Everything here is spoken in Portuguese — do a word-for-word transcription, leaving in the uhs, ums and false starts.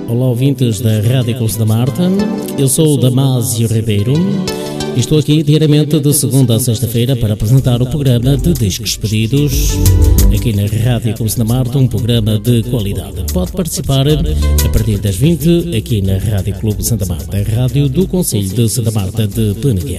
olá ouvintes da Rádio Clube Santa Marta, eu sou o Damásio Ribeiro e estou aqui diariamente de segunda a sexta-feira para apresentar o programa de Discos Pedidos aqui na Rádio Clube Santa Marta, um programa de qualidade. Pode participar a partir das vinte aqui na Rádio Clube Santa Marta, a rádio do Concelho de Santa Marta de Peneguer.